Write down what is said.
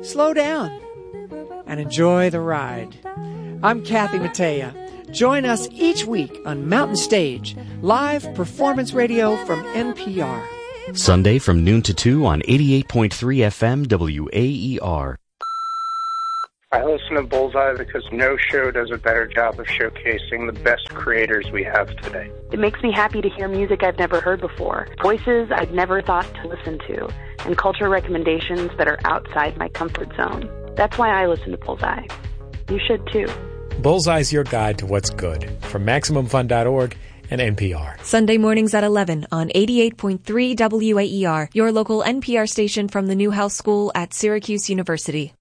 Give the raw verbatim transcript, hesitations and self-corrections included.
slow down and enjoy the ride. I'm Kathy Mattea. Join us each week on Mountain Stage, live performance radio from N P R. Sunday from noon to two on eighty-eight point three F M W A E R. I listen to Bullseye because no show does a better job of showcasing the best creators we have today. It makes me happy to hear music I've never heard before, voices I'd never thought to listen to, and culture recommendations that are outside my comfort zone. That's why I listen to Bullseye. You should too. Bullseye's your guide to what's good from Maximum Fun dot org and N P R. Sunday mornings at eleven on eighty-eight point three W A E R, your local N P R station from the Newhouse School at Syracuse University.